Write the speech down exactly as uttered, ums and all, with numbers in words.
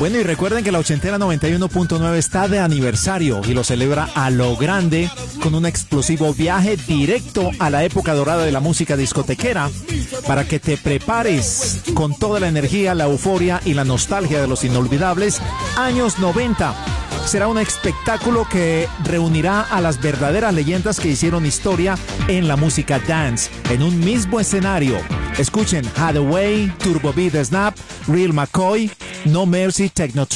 Bueno, y recuerden que la ochentera noventa y uno punto nueve está de aniversario y lo celebra a lo grande con un explosivo viaje directo a la época dorada de la música discotequera para que te prepares con toda la energía, la euforia y la nostalgia de los inolvidables años noventa. Será un espectáculo que reunirá a las verdaderas leyendas que hicieron historia en la música dance en un mismo escenario. Escuchen Hathaway, Turbo Beat Snap, Real McCoy, No Mercy, Techno